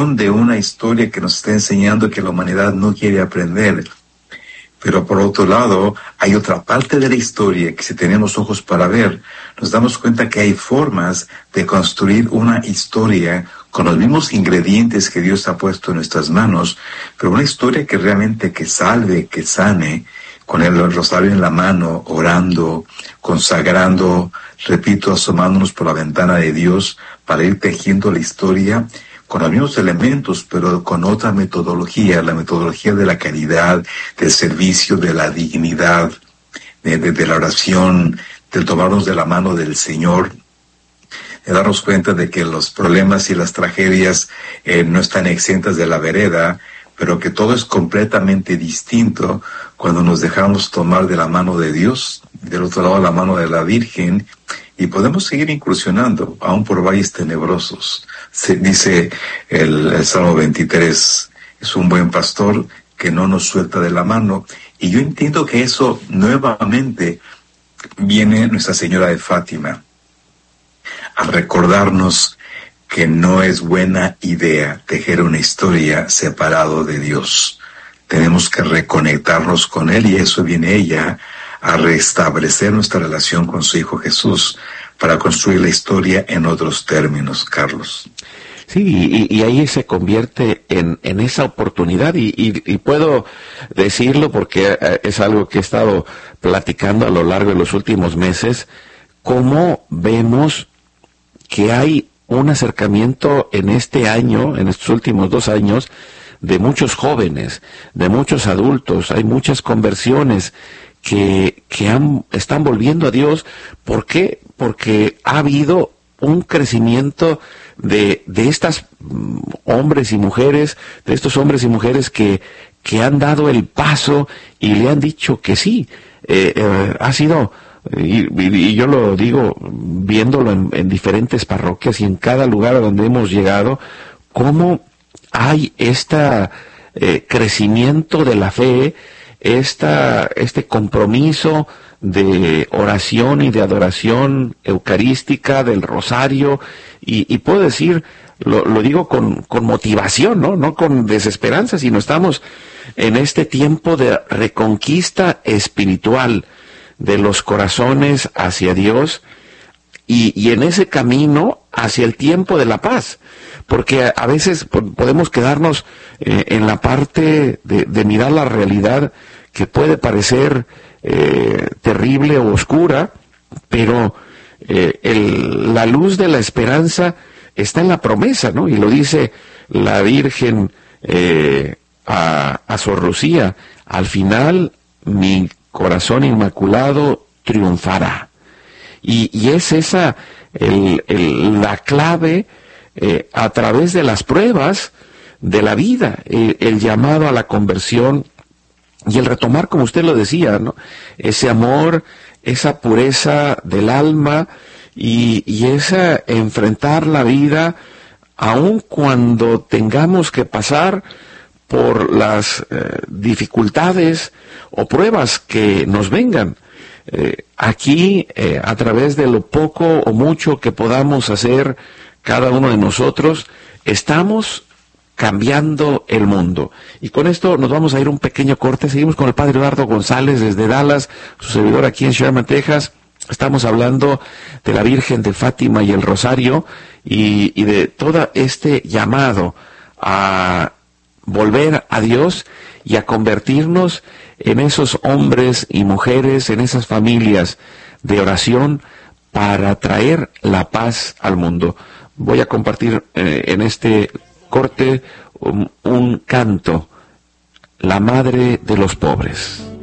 lección de una historia que nos está enseñando que la humanidad no quiere aprender. Pero por otro lado, hay otra parte de la historia que si tenemos ojos para ver, nos damos cuenta que hay formas de construir una historia con los mismos ingredientes que Dios ha puesto en nuestras manos, pero una historia que realmente que salve, que sane, con el rosario en la mano, orando, consagrando, repito, asomándonos por la ventana de Dios para ir tejiendo la historia con los mismos elementos, pero con otra metodología, la metodología de la caridad, del servicio, de la dignidad, de la oración, del tomarnos de la mano del Señor, de darnos cuenta de que los problemas y las tragedias no están exentas de la vereda, pero que todo es completamente distinto cuando nos dejamos tomar de la mano de Dios, del otro lado la mano de la Virgen, y podemos seguir incursionando, aún por valles tenebrosos. Dice el Salmo 23, es un buen pastor que no nos suelta de la mano, y yo entiendo que eso nuevamente viene Nuestra Señora de Fátima a recordarnos que no es buena idea tejer una historia separado de Dios. Tenemos que reconectarnos con Él, y eso viene ella a restablecer nuestra relación con su Hijo Jesús para construir la historia en otros términos, Carlos. Sí, y ahí se convierte en esa oportunidad, y puedo decirlo porque es algo que he estado platicando a lo largo de los últimos meses, cómo vemos que hay un acercamiento en este año, en estos últimos 2 años, de muchos jóvenes, de muchos adultos. Hay muchas conversiones que están volviendo a Dios. ¿Por qué? Porque ha habido un crecimiento de estos hombres y mujeres que han dado el paso y le han dicho que sí. Ha sido, y yo lo digo viéndolo en diferentes parroquias y en cada lugar a donde hemos llegado, cómo hay crecimiento de la fe, este compromiso de oración y de adoración eucarística, del rosario, y puedo decir, lo digo con motivación, no con desesperanza, sino estamos en este tiempo de reconquista espiritual de los corazones hacia Dios, y en ese camino hacia el tiempo de la paz, porque a veces podemos quedarnos en la parte de mirar la realidad que puede parecer terrible o oscura, pero la luz de la esperanza está en la promesa, ¿no? Y lo dice la Virgen a Sor Lucía: al final mi corazón inmaculado triunfará. Y es esa la clave a través de las pruebas de la vida, el llamado a la conversión y el retomar, como usted lo decía, ¿no? Ese amor, esa pureza del alma y esa enfrentar la vida aun cuando tengamos que pasar por las dificultades o pruebas que nos vengan. Aquí, a través de lo poco o mucho que podamos hacer cada uno de nosotros, estamos cambiando el mundo. Y con esto nos vamos a ir un pequeño corte. Seguimos con el Padre Eduardo González desde Dallas, su servidor aquí en Sherman, Texas. Estamos hablando de la Virgen de Fátima y el Rosario, y de todo este llamado a volver a Dios y a convertirnos en esos hombres y mujeres, en esas familias de oración para traer la paz al mundo. Voy a compartir en este corte un canto, La Madre de los Pobres.